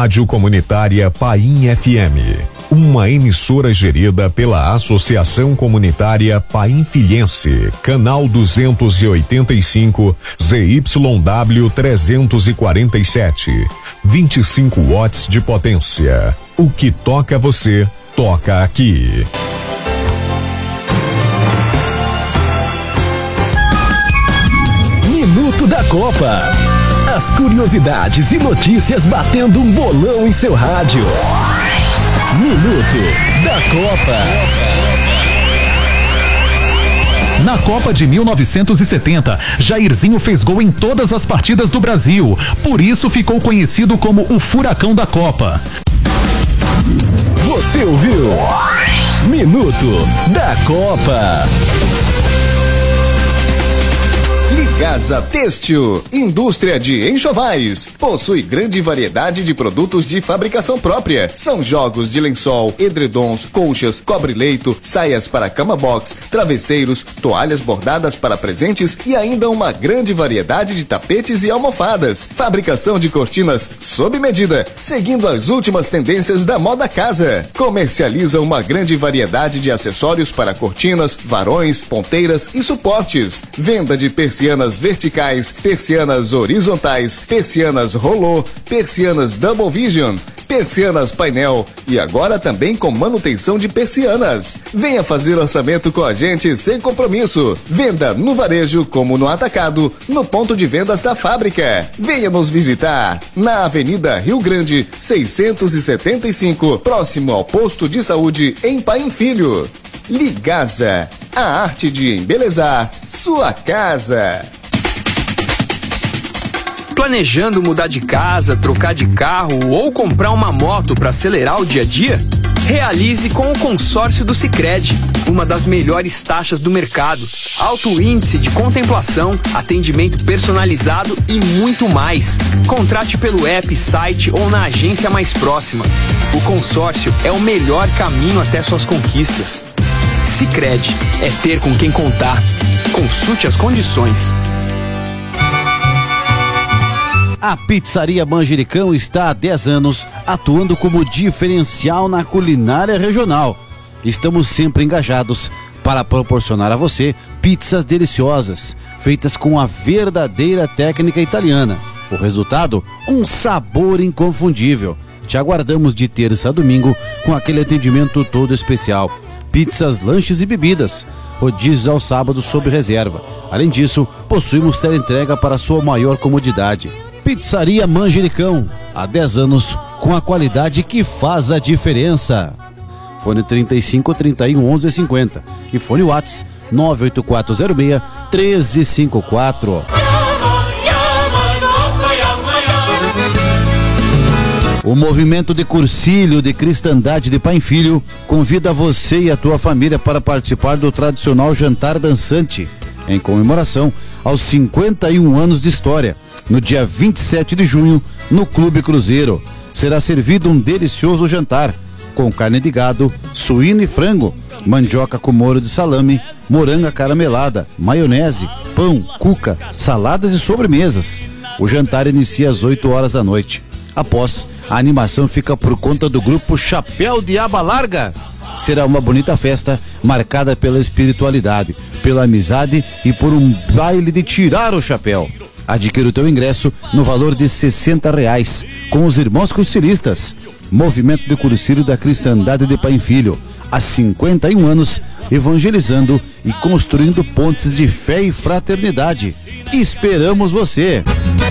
Rádio Comunitária Paim FM, uma emissora gerida pela Associação Comunitária Painfilhense, canal 285, ZYW 347, 25 watts de potência. O que toca você, toca aqui. Minuto da Copa. As curiosidades e notícias batendo um bolão em seu rádio. Minuto da Copa. Na Copa de 1970, Jairzinho fez gol em todas as partidas do Brasil. Por isso ficou conhecido como o Furacão da Copa. Você ouviu? Minuto da Copa. Ligasa Têxtil, indústria de enxovais, possui grande variedade de produtos de fabricação própria. São jogos de lençol, edredons, colchas, cobre-leito, saias para cama box, travesseiros, toalhas bordadas para presentes e ainda uma grande variedade de tapetes e almofadas. Fabricação de cortinas sob medida, seguindo as últimas tendências da moda casa. Comercializa uma grande variedade de acessórios para cortinas, varões, ponteiras e suportes. Venda de persianas verticais, persianas horizontais, persianas rolô, persianas double vision, persianas painel e agora também com manutenção de persianas. Venha fazer orçamento com a gente sem compromisso. Venda no varejo como no atacado, no ponto de vendas da fábrica. Venha nos visitar na Avenida Rio Grande, 675, próximo ao posto de saúde em Paim Filho. Ligasa, a arte de embelezar sua casa. Planejando mudar de casa, trocar de carro ou comprar uma moto para acelerar o dia a dia? Realize com o consórcio do Sicredi, uma das melhores taxas do mercado, alto índice de contemplação, atendimento personalizado e muito mais. Contrate pelo app, site ou na agência mais próxima. O consórcio é o melhor caminho até suas conquistas. Sicredi, é ter com quem contar. Consulte as condições. A Pizzaria Manjericão está há 10 anos atuando como diferencial na culinária regional. Estamos sempre engajados para proporcionar a você pizzas deliciosas, feitas com a verdadeira técnica italiana. O resultado? Um sabor inconfundível. Te aguardamos de terça a domingo com aquele atendimento todo especial. Pizzas, lanches e bebidas. Rodízios aos sábados sob reserva. Além disso, possuímos teleentrega para sua maior comodidade. Pizzaria Manjericão, há 10 anos, com a qualidade que faz a diferença. Fone 35 31 11 50 e fone WhatsApp 98406 1354. O movimento de Cursilho de Cristandade de Paim Filho convida você e a tua família para participar do tradicional jantar dançante, em comemoração aos 51 anos de história. No dia 27 de junho, no Clube Cruzeiro, será servido um delicioso jantar, com carne de gado, suíno e frango, mandioca com molho de salame, moranga caramelada, maionese, pão, cuca, saladas e sobremesas. O jantar inicia às 8 horas da noite. Após, a animação fica por conta do grupo Chapéu de Aba Larga. Será uma bonita festa marcada pela espiritualidade, pela amizade e por um baile de tirar o chapéu. Adquira o teu ingresso no valor de R$60 com os irmãos cursilistas. Movimento de Cursilho da Cristandade de Paim Filho. Há 51 anos, evangelizando e construindo pontes de fé e fraternidade. Esperamos você!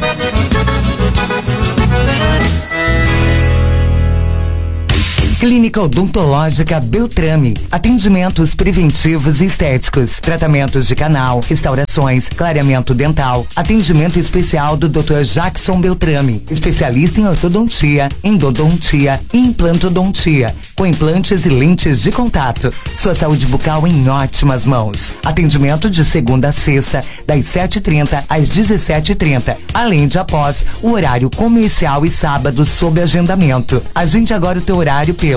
Clínica Odontológica Beltrame. Atendimentos preventivos e estéticos. Tratamentos de canal, restaurações, clareamento dental. Atendimento especial do Dr. Jackson Beltrame. Especialista em ortodontia, endodontia e implantodontia. Com implantes e lentes de contato. Sua saúde bucal em ótimas mãos. Atendimento de segunda a sexta, das 7h30 às 17h30. Além de após o horário comercial e sábado sob agendamento. Agende agora o teu horário pelo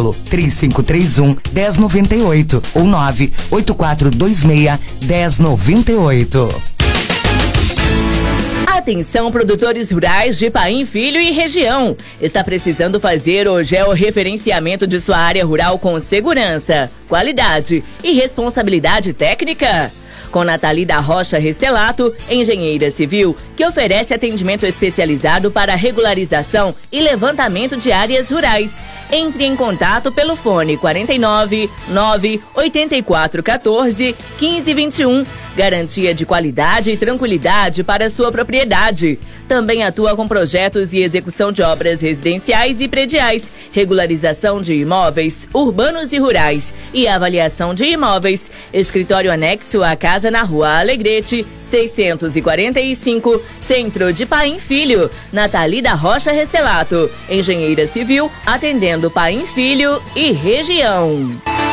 3531-1098 ou 98426-1098. Atenção, produtores rurais de Paim Filho e região. Está precisando fazer o georreferenciamento de sua área rural com segurança, qualidade e responsabilidade técnica? Com Nathalie da Rocha Restelato, engenheira civil, que oferece atendimento especializado para regularização e levantamento de áreas rurais. Entre em contato pelo fone 49 9 84 14 15 21. Garantia de qualidade e tranquilidade para sua propriedade. Também atua com projetos e execução de obras residenciais e prediais, regularização de imóveis urbanos e rurais e avaliação de imóveis. Escritório anexo à casa na Rua Alegrete, 645, Centro de Paim Filho. Nathalie da Rocha Restelato, engenheira civil, atendendo Paim Filho e região.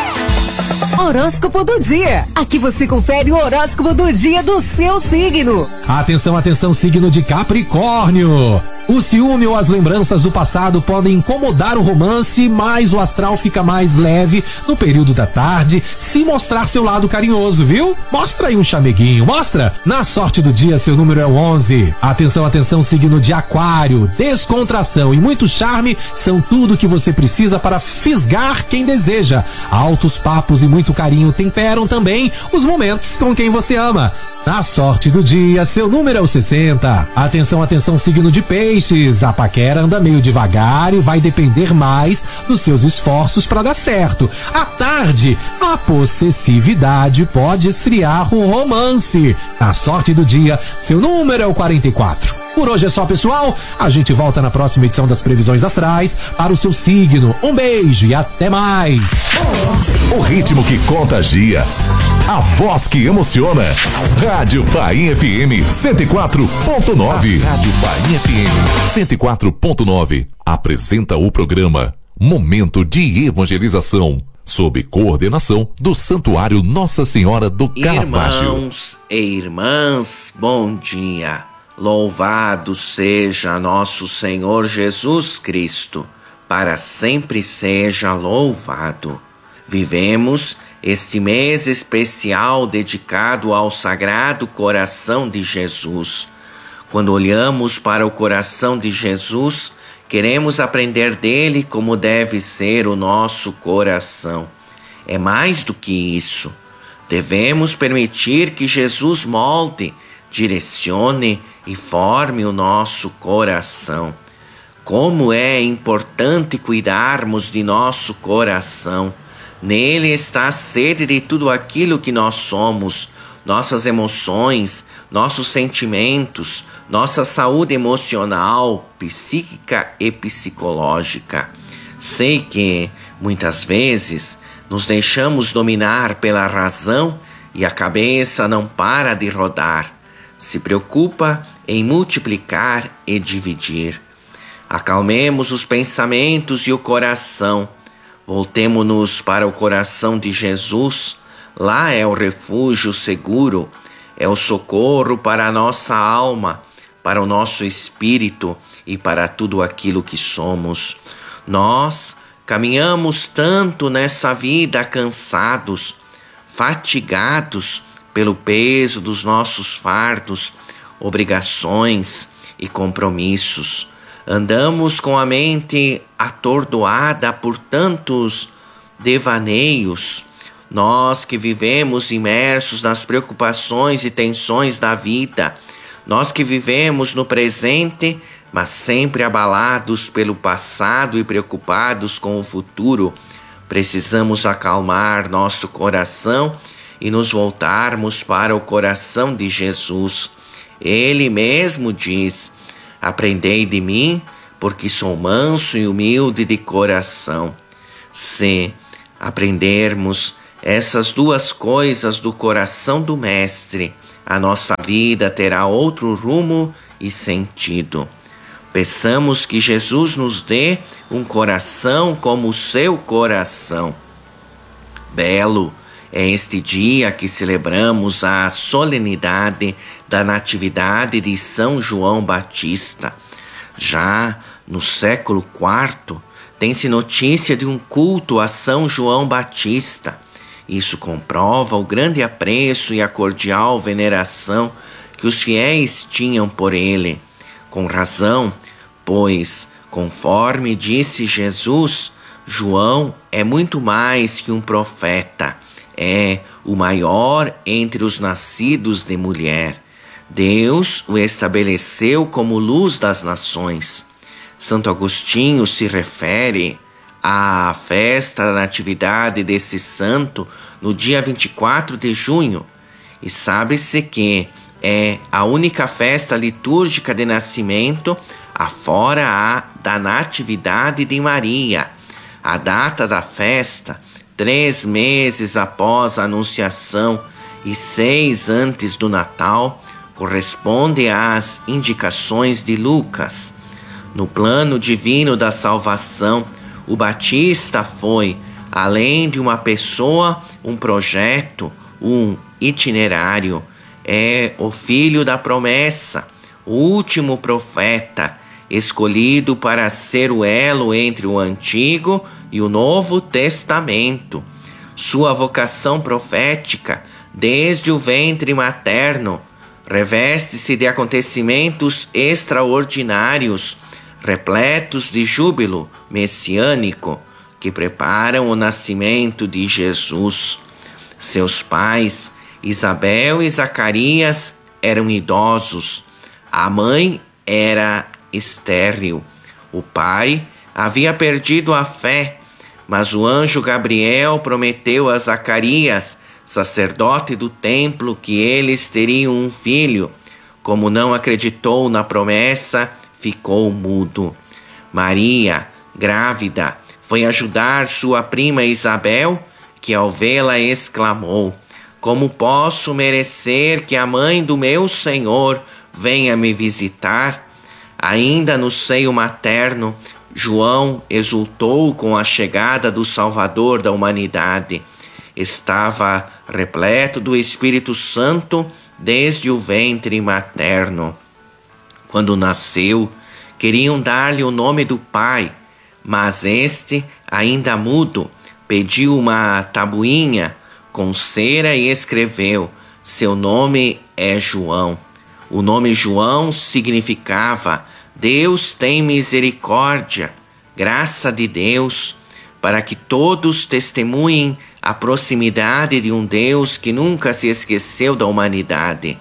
Horóscopo do dia. Aqui você confere o horóscopo do dia do seu signo. Atenção, atenção, signo de Capricórnio. O ciúme ou as lembranças do passado podem incomodar o romance, mas o astral fica mais leve no período da tarde, se mostrar seu lado carinhoso, viu? Mostra aí um chameguinho, mostra! Na sorte do dia, seu número é 11. Atenção, atenção, signo de Aquário. Descontração e muito charme são tudo que você precisa para fisgar quem deseja. Altos papos e muito carinho temperam também os momentos com quem você ama. Na sorte do dia, seu número é o 60. Atenção, atenção, signo de Peixes. A paquera anda meio devagar e vai depender mais dos seus esforços para dar certo. À tarde, a possessividade pode esfriar o romance. Na sorte do dia, seu número é o 44. Por hoje é só, pessoal. A gente volta na próxima edição das previsões astrais para o seu signo. Um beijo e até mais. O ritmo que contagia. A voz que emociona. Rádio Paim FM 104.9. Rádio Paim FM 104.9 apresenta o programa Momento de Evangelização, sob coordenação do Santuário Nossa Senhora do Caravaggio. Irmãos e irmãs, bom dia. Louvado seja nosso Senhor Jesus Cristo, para sempre seja louvado. Vivemos este mês especial dedicado ao Sagrado Coração de Jesus. Quando olhamos para o coração de Jesus, queremos aprender dele como deve ser o nosso coração. É mais do que isso. Devemos permitir que Jesus molde, direcione e forme o nosso coração. Como é importante cuidarmos de nosso coração. Nele está a sede de tudo aquilo que nós somos, nossas emoções, nossos sentimentos, nossa saúde emocional, psíquica e psicológica. Sei que, muitas vezes, nos deixamos dominar pela razão e a cabeça não para de rodar. Se preocupa em multiplicar e dividir. Acalmemos os pensamentos e o coração. Voltemo-nos para o coração de Jesus. Lá é o refúgio seguro, é o socorro para a nossa alma, para o nosso espírito e para tudo aquilo que somos. Nós caminhamos tanto nessa vida cansados, fatigados pelo peso dos nossos fardos, obrigações e compromissos. Andamos com a mente atordoada por tantos devaneios. Nós que vivemos imersos nas preocupações e tensões da vida. Nós que vivemos no presente, mas sempre abalados pelo passado e preocupados com o futuro. Precisamos acalmar nosso coração e nos voltarmos para o coração de Jesus. Ele mesmo diz: aprendei de mim, porque sou manso e humilde de coração. Se aprendermos essas duas coisas do coração do Mestre, a nossa vida terá outro rumo e sentido. Peçamos que Jesus nos dê um coração como o seu coração. Belo é este dia que celebramos a solenidade da Natividade de São João Batista. Já no século IV, tem-se notícia de um culto a São João Batista. Isso comprova o grande apreço e a cordial veneração que os fiéis tinham por ele. Com razão, pois, conforme disse Jesus, João é muito mais que um profeta, é o maior entre os nascidos de mulher. Deus o estabeleceu como luz das nações. Santo Agostinho se refere à festa da natividade desse santo no dia 24 de junho, e sabe-se que é a única festa litúrgica de nascimento afora a da Natividade de Maria. A data da festa, 3 meses após a Anunciação e 6 antes do Natal, corresponde às indicações de Lucas. No plano divino da salvação, o Batista foi, além de uma pessoa, um projeto, um itinerário. É o filho da promessa, o último profeta, escolhido para ser o elo entre o Antigo e o Novo Testamento. Sua vocação profética, desde o ventre materno, reveste-se de acontecimentos extraordinários, repletos de júbilo messiânico, que preparam o nascimento de Jesus. Seus pais, Isabel e Zacarias, eram idosos. A mãe era estéril. O pai havia perdido a fé, mas o anjo Gabriel prometeu a Zacarias, sacerdote do templo, que eles teriam um filho. Como não acreditou na promessa, ficou mudo. Maria, grávida, foi ajudar sua prima Isabel, que ao vê-la exclamou: como posso merecer que a mãe do meu Senhor venha me visitar? Ainda no seio materno, João exultou com a chegada do Salvador da humanidade. Estava repleto do Espírito Santo desde o ventre materno. Quando nasceu, queriam dar-lhe o nome do pai, mas este, ainda mudo, pediu uma tabuinha com cera e escreveu: seu nome é João. O nome João significava Deus tem misericórdia, graça de Deus, para que todos testemunhem a proximidade de um Deus que nunca se esqueceu da humanidade.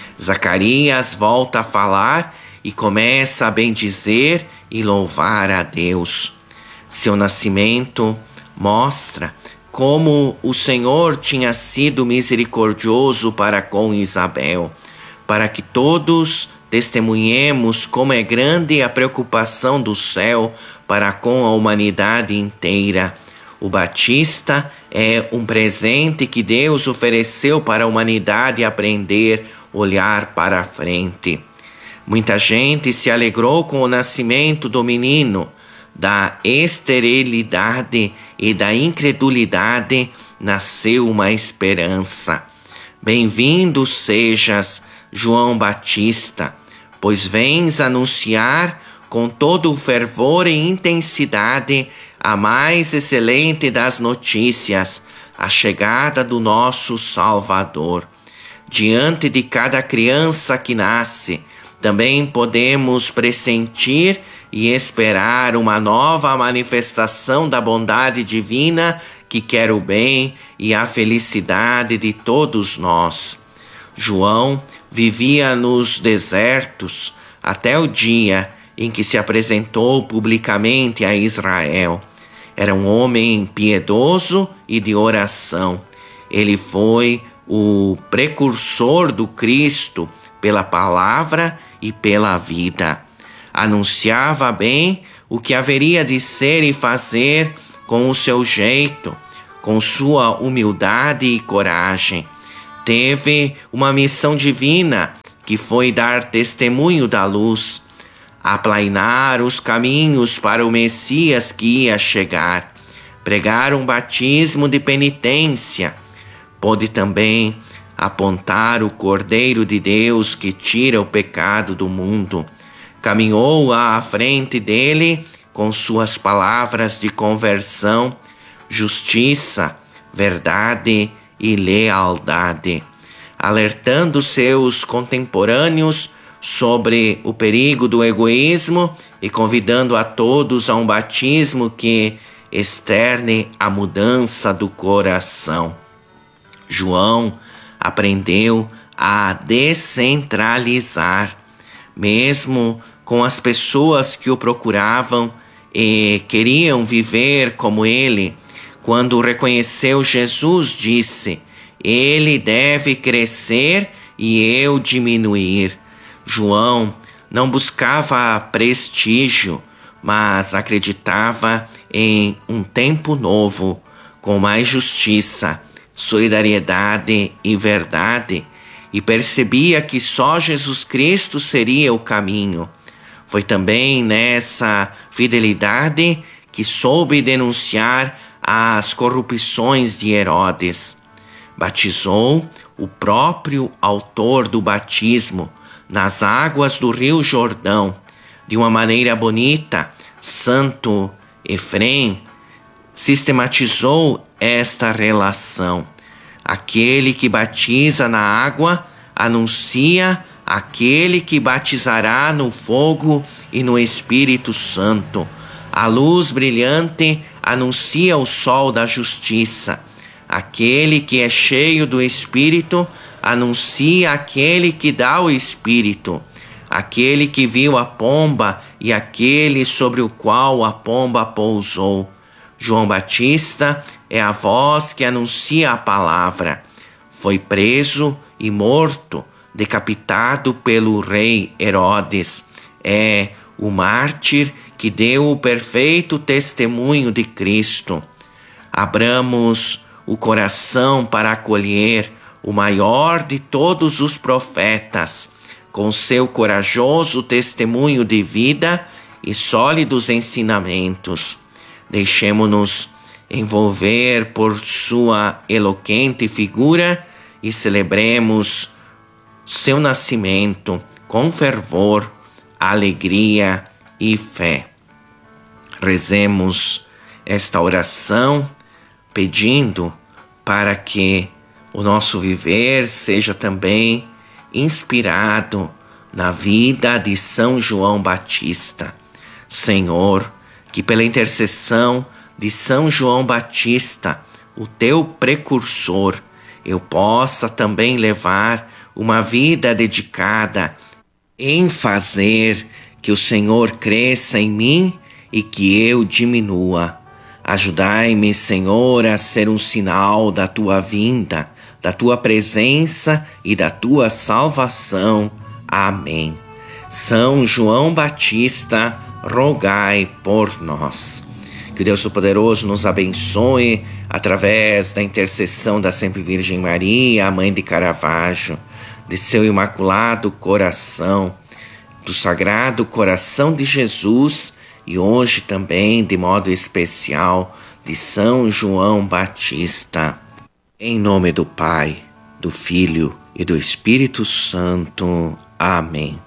Zacarias volta a falar e começa a bendizer e louvar a Deus. Seu nascimento mostra como o Senhor tinha sido misericordioso para com Isabel, para que todos testemunhemos como é grande a preocupação do céu para com a humanidade inteira. O Batista é um presente que Deus ofereceu para a humanidade aprender a olhar para a frente. Muita gente se alegrou com o nascimento do menino. Da esterilidade e da incredulidade nasceu uma esperança. Bem-vindo sejas, João Batista, pois vens anunciar com todo o fervor e intensidade a mais excelente das notícias, a chegada do nosso Salvador. Diante de cada criança que nasce, também podemos pressentir e esperar uma nova manifestação da bondade divina que quer o bem e a felicidade de todos nós. João vivia nos desertos até o dia em que se apresentou publicamente a Israel. Era um homem piedoso e de oração. Ele foi o precursor do Cristo pela palavra e pela vida. Anunciava bem o que haveria de ser e fazer com o seu jeito, com sua humildade e coragem. Teve uma missão divina, que foi dar testemunho da luz, aplainar os caminhos para o Messias que ia chegar, pregar um batismo de penitência. Pôde também apontar o Cordeiro de Deus que tira o pecado do mundo. Caminhou à frente dele com suas palavras de conversão, justiça, verdade e lealdade. alertando seus contemporâneos sobre o perigo do egoísmo e convidando a todos a um batismo que externe a mudança do coração. João aprendeu a descentralizar, mesmo com as pessoas que o procuravam e queriam viver como ele. Quando reconheceu Jesus, disse: ele deve crescer e eu diminuir. João não buscava prestígio, mas acreditava em um tempo novo, com mais justiça, solidariedade e verdade, e percebia que só Jesus Cristo seria o caminho. Foi também nessa fidelidade que soube denunciar as corrupções de Herodes. Batizou o próprio autor do batismo nas águas do Rio Jordão. De uma maneira bonita, Santo Efrem sistematizou esta relação. Aquele que batiza na água anuncia aquele que batizará no fogo e no Espírito Santo. A luz brilhante anuncia o sol da justiça. Aquele que é cheio do Espírito anuncia aquele que dá o Espírito. Aquele que viu a pomba e aquele sobre o qual a pomba pousou. João Batista é a voz que anuncia a palavra. Foi preso e morto, decapitado pelo rei Herodes. É o mártir que deu o perfeito testemunho de Cristo. Abramos o coração para acolher o maior de todos os profetas, com seu corajoso testemunho de vida e sólidos ensinamentos. Deixemo-nos envolver por sua eloquente figura e celebremos seu nascimento com fervor, alegria e fé. Rezemos esta oração pedindo para que o nosso viver seja também inspirado na vida de São João Batista. Senhor, que pela intercessão de São João Batista, o teu precursor, eu possa também levar uma vida dedicada em fazer que o Senhor cresça em mim e que eu diminua. Ajudai-me, Senhor, a ser um sinal da tua vinda, da tua presença e da tua salvação. Amém. São João Batista, rogai por nós. Que Deus Todo-Poderoso nos abençoe através da intercessão da Sempre Virgem Maria, a Mãe de Caravaggio, de seu imaculado coração, do Sagrado Coração de Jesus e hoje também, de modo especial, de São João Batista. Em nome do Pai, do Filho e do Espírito Santo. Amém.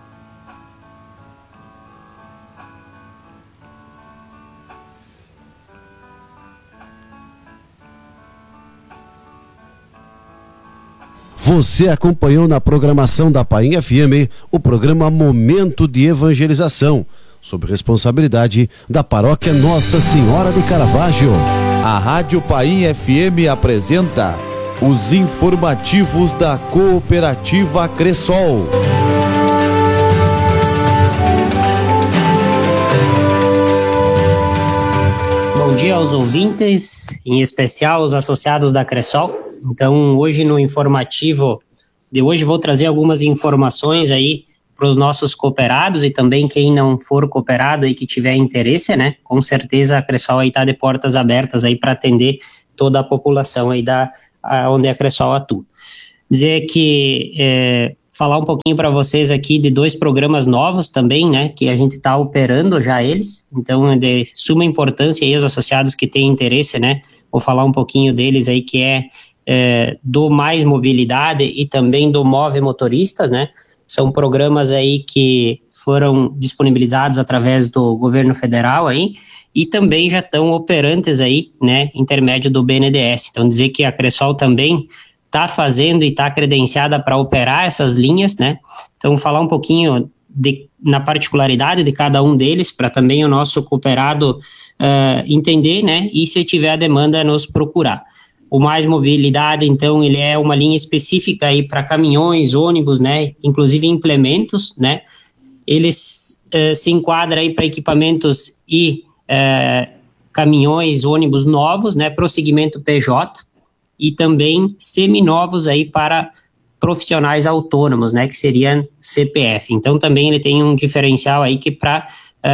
Você acompanhou na programação da Painha FM o programa Momento de Evangelização, sob responsabilidade da Paróquia Nossa Senhora de Caravaggio. A Rádio Painha FM apresenta os informativos da Cooperativa Cressol. Bom dia aos ouvintes, em especial os associados da Cressol. Então, hoje no informativo de hoje vou trazer algumas informações aí para os nossos cooperados e também quem não for cooperado e que tiver interesse, né? Com certeza a Cressol aí está de portas abertas aí para atender toda a população aí onde a Cressol atua. Dizer que falar um pouquinho para vocês aqui de 2 programas novos também, né? Que a gente está operando já eles. Então é de suma importância aí os associados que têm interesse, né? Vou falar um pouquinho deles aí que do Mais Mobilidade e também do Move Motorista, né? São programas aí que foram disponibilizados através do governo federal aí e também já estão operantes aí, né, intermédio do BNDES. Então dizer que a Cressol também está fazendo e está credenciada para operar essas linhas, né? Então, falar um pouquinho na particularidade de cada um deles, para também o nosso cooperado entender, né? E se tiver a demanda, nos procurar. O Mais Mobilidade, então, ele é uma linha específica aí para caminhões, ônibus, né? Inclusive implementos, né? Ele se enquadra aí para equipamentos e caminhões, ônibus novos, né? Prosseguimento PJ, e também seminovos aí para profissionais autônomos, né, que seriam CPF. Então, também ele tem um diferencial aí que para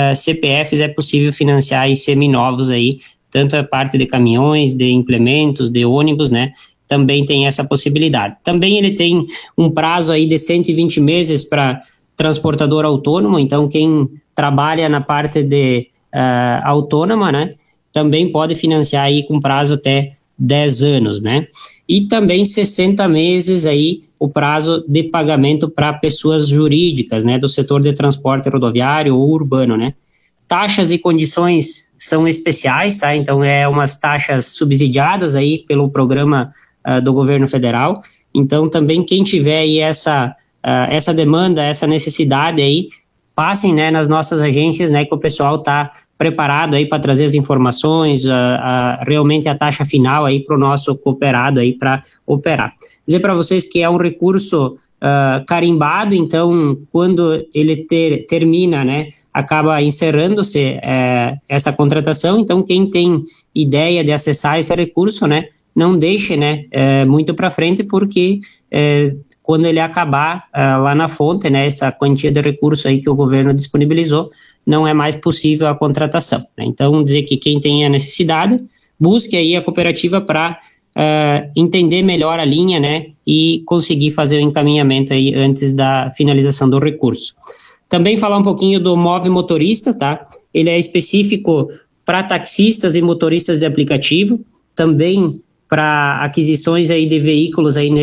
CPFs é possível financiar aí seminovos aí, tanto a parte de caminhões, de implementos, de ônibus, né, também tem essa possibilidade. Também ele tem um prazo aí de 120 meses para transportador autônomo, então quem trabalha na parte de autônoma, né, também pode financiar aí com prazo até 10 anos, né? E também 60 meses aí o prazo de pagamento para pessoas jurídicas, né, do setor de transporte rodoviário ou urbano, né? Taxas e condições são especiais, tá? Então é umas taxas subsidiadas aí pelo programa do governo federal. Então também quem tiver aí essa demanda, essa necessidade aí, passem, né, nas nossas agências, né, que o pessoal está preparado aí para trazer as informações, realmente a taxa final aí para o nosso cooperado aí para operar. Dizer para vocês que é um recurso carimbado, então quando ele termina, né, acaba encerrando-se essa contratação. Então quem tem ideia de acessar esse recurso, né, não deixe, né, muito para frente, porque quando ele acabar lá na fonte, né, essa quantia de recurso aí que o governo disponibilizou, não é mais possível a contratação, né? Então, dizer que quem tem a necessidade, busque aí a cooperativa para entender melhor a linha, né, e conseguir fazer o encaminhamento aí antes da finalização do recurso. Também falar um pouquinho do Move Motorista, tá? Ele é específico para taxistas e motoristas de aplicativo, também para aquisições aí de veículos aí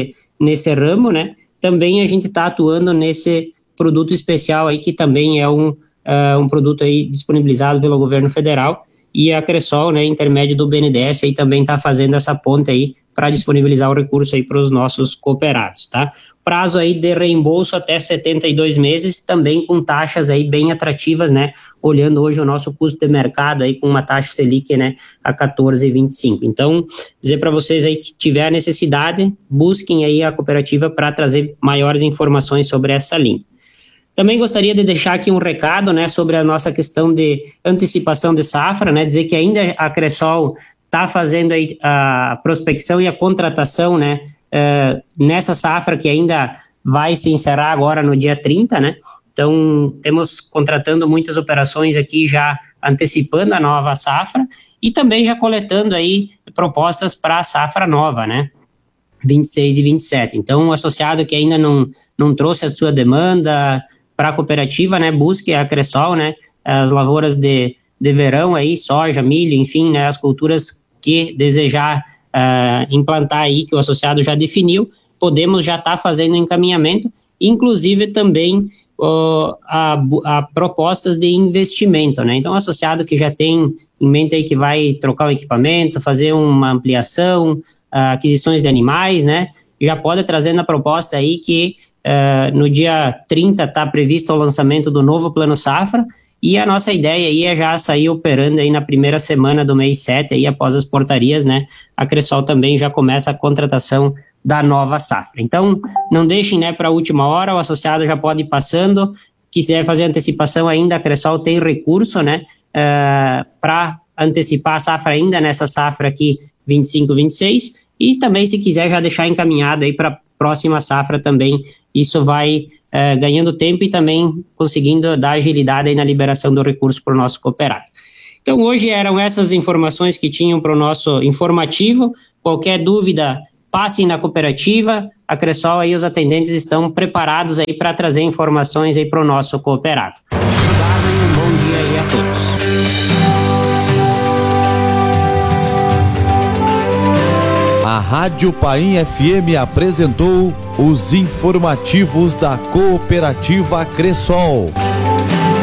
nesse ramo, né? Também a gente está atuando nesse produto especial aí, que também é um produto aí disponibilizado pelo governo federal, e a Cressol, né, intermédio do BNDES, aí também está fazendo essa ponta aí para disponibilizar o recurso aí para os nossos cooperados, tá? Prazo aí de reembolso até 72 meses, também com taxas aí bem atrativas, né? Olhando hoje o nosso custo de mercado aí com uma taxa Selic, né, a 14,25. Então, dizer para vocês aí que tiver a necessidade, busquem aí a cooperativa para trazer maiores informações sobre essa linha. Também gostaria de deixar aqui um recado, né, sobre a nossa questão de antecipação de safra, né, dizer que ainda a Cressol está fazendo aí a prospecção e a contratação, né, nessa safra que ainda vai se encerrar agora no dia 30, né, então temos contratando muitas operações aqui já antecipando a nova safra e também já coletando aí propostas para a safra nova, né, 26 e 27. Então o associado que ainda não trouxe a sua demanda para a cooperativa, né, busque a Cressol, né, as lavouras de verão aí, soja, milho, enfim, né, as culturas que desejar implantar aí, que o associado já definiu, podemos já estar fazendo encaminhamento, inclusive também a propostas de investimento, né, então o associado que já tem em mente aí que vai trocar o equipamento, fazer uma ampliação, aquisições de animais, né, já pode trazer na proposta aí que no dia 30 está previsto o lançamento do novo Plano Safra, e a nossa ideia aí é já sair operando aí na primeira semana do mês 7, aí após as portarias, né, a Cressol também já começa a contratação da nova safra. Então, não deixem, né, para a última hora, o associado já pode ir passando, quiser fazer antecipação ainda, a Cressol tem recurso, né, para antecipar a safra ainda nessa safra aqui 25, 26, e também se quiser já deixar encaminhado aí para a próxima safra também, isso vai ganhando tempo e também conseguindo dar agilidade aí na liberação do recurso para o nosso cooperado. Então hoje eram essas informações que tinham para o nosso informativo. Qualquer dúvida, passem na cooperativa, a Cressol aí, os atendentes estão preparados aí para trazer informações aí para o nosso cooperado. Obrigado e um bom dia aí a todos. A Rádio Paim FM apresentou os informativos da Cooperativa Cressol.